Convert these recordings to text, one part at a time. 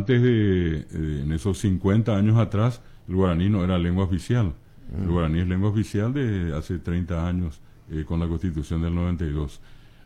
antes en esos 50 años atrás, el guaraní no era lengua oficial. El guaraní es lengua oficial de hace 30 años, con la Constitución del 92.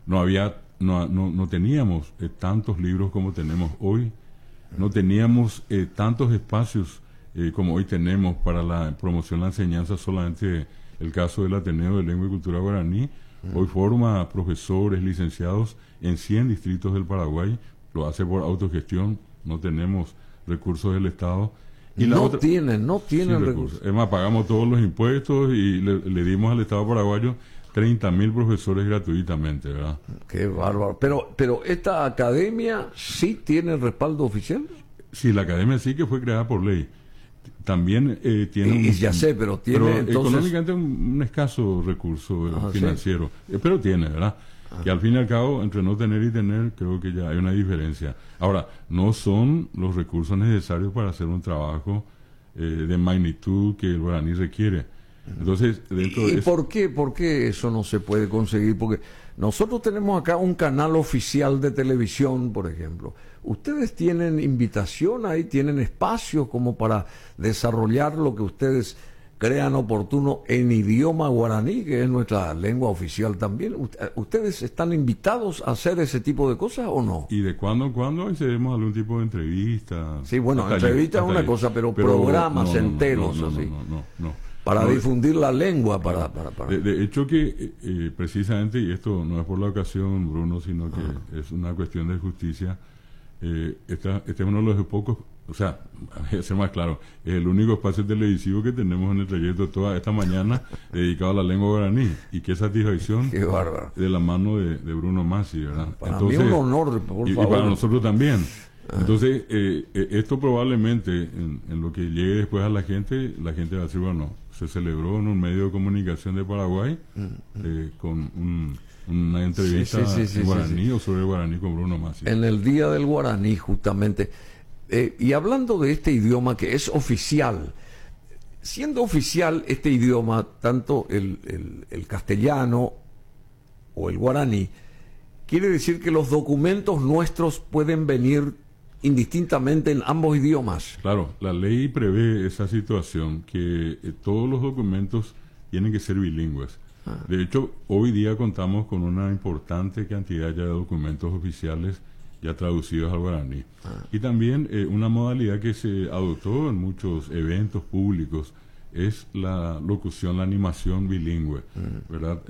No teníamos tantos libros como tenemos hoy, no teníamos tantos espacios como hoy tenemos para la promoción, la enseñanza. Solamente el caso del Ateneo de Lengua y Cultura Guaraní hoy forma profesores, licenciados en 100 distritos del Paraguay, lo hace por autogestión, no tenemos recursos del Estado. Y no tienen recursos. Es más, pagamos todos los impuestos y le dimos al Estado paraguayo 30.000 profesores gratuitamente, ¿verdad? Qué bárbaro. Pero esta academia sí tiene respaldo oficial. Sí, la academia sí, que fue creada por ley. También tiene pero entonces... económicamente un escaso recurso financiero, pero tiene, ¿verdad? Que al fin y al cabo, entre no tener y tener, creo que ya hay una diferencia. Ahora, no son los recursos necesarios para hacer un trabajo de magnitud que el guaraní requiere. Entonces, ¿Por qué eso no se puede conseguir? Porque nosotros tenemos acá un canal oficial de televisión, por ejemplo. Ustedes tienen invitación ahí, tienen espacios como para desarrollar lo que ustedes crean oportuno en idioma guaraní, que es nuestra lengua oficial también. ¿Ustedes están invitados a hacer ese tipo de cosas o no? Y de cuando en cuando hacemos algún tipo de entrevista. Sí, bueno, entrevista es una cosa, pero programas enteros así. No. Para difundir la lengua, De hecho que precisamente, y esto no es por la ocasión, Bruno, sino que es una cuestión de justicia, este es uno de los pocos, o sea, a ser más claro, es el único espacio televisivo que tenemos en el trayecto toda esta mañana dedicado a la lengua guaraní. Y qué satisfacción. Qué bárbaro. De la mano de Bruno Masi, ¿verdad? Para mí un honor, por favor. Y para nosotros también. Entonces, esto probablemente, en lo que llegue después a la gente va a decir, bueno, se celebró en un medio de comunicación de Paraguay con una entrevista en guaraní o sobre el guaraní con Bruno Masi. En el Día del Guaraní, justamente. Y hablando de este idioma que es oficial, siendo oficial este idioma, tanto el castellano o el guaraní, quiere decir que los documentos nuestros pueden venir indistintamente en ambos idiomas. Claro, la ley prevé esa situación, que todos los documentos tienen que ser bilingües. De hecho, hoy día contamos con una importante cantidad ya de documentos oficiales ya traducidos al guaraní. Y también una modalidad que se adoptó en muchos eventos públicos es la locución, la animación bilingüe, ¿verdad?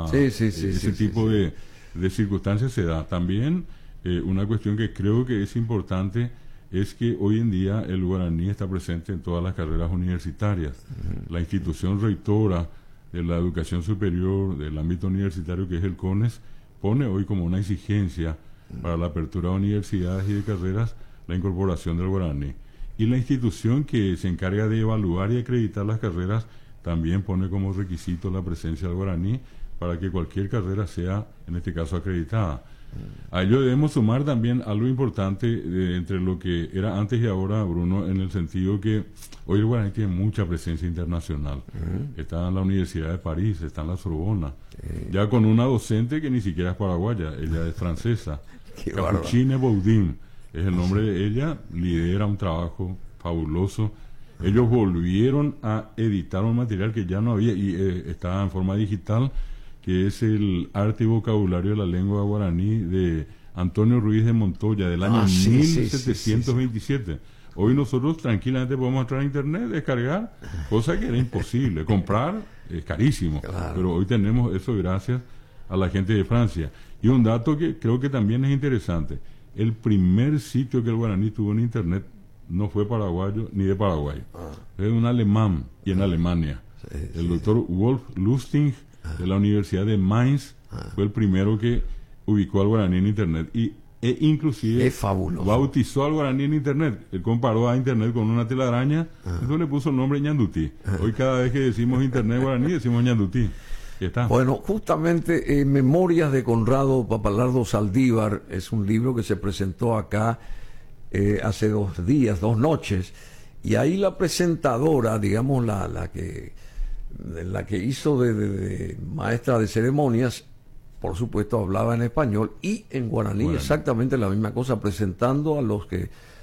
Ese tipo de circunstancias se da. También una cuestión que creo que es importante es que hoy en día el guaraní está presente en todas las carreras universitarias. La institución rectora de la educación superior del ámbito universitario, que es el CONES, pone hoy como una exigencia para la apertura de universidades y de carreras la incorporación del guaraní. Y la institución que se encarga de evaluar y acreditar las carreras también pone como requisito la presencia del guaraní para que cualquier carrera sea, en este caso, acreditada. A ello debemos sumar también algo importante entre lo que era antes y ahora, Bruno, en el sentido que hoy el guaraní tiene mucha presencia internacional. Está en la Universidad de París, está en la Sorbona, ya con una docente que ni siquiera es paraguaya, ella es francesa. Capucine Boudin es el nombre de ella, lidera un trabajo fabuloso. Ellos volvieron a editar un material que ya no había y está en forma digital, que es el arte y vocabulario de la lengua guaraní de Antonio Ruiz de Montoya del año 1727. Hoy nosotros tranquilamente podemos entrar a internet, descargar, cosa que era imposible. Comprar es carísimo, pero hoy tenemos eso gracias a la gente de Francia. Y un dato que creo que también es interesante: el primer sitio que el guaraní tuvo en internet no fue paraguayo ni de Paraguay, es un alemán y en Alemania. El doctor Wolf Lustig de la Universidad de Mainz fue el primero que ubicó al guaraní en internet e inclusive bautizó al guaraní en internet. Él comparó a internet con una telaraña, entonces le puso el nombre Ñandutí. Hoy cada vez que decimos internet guaraní decimos Ñandutí. Está. Bueno, justamente Memorias de Conrado Papalardo Saldívar es un libro que se presentó acá hace 2 noches, y ahí la presentadora, digamos la que hizo de maestra de ceremonias, por supuesto hablaba en español y en guaraní exactamente la misma cosa, presentando a los que